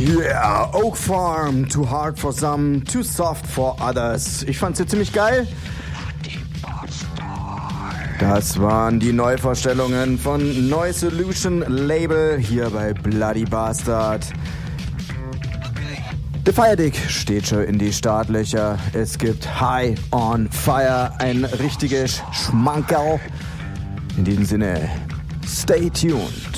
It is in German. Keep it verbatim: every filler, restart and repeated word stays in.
Yeah, Oak Farm, too hard for some, too soft for others. Ich fand's hier ziemlich geil. Das waren die Neuvorstellungen von Neu Solution Label hier bei Bloody Bastard. Der Feierdick steht schon in die Startlöcher. Es gibt High on Fire, ein richtiges Schmankerl. In diesem Sinne, stay tuned.